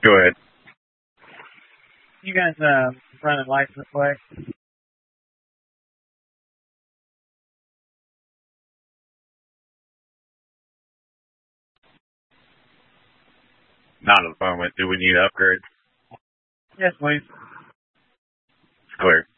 Go ahead. You guys running license plate? Not at the moment. Do we need upgrades? Yes, please. It's clear.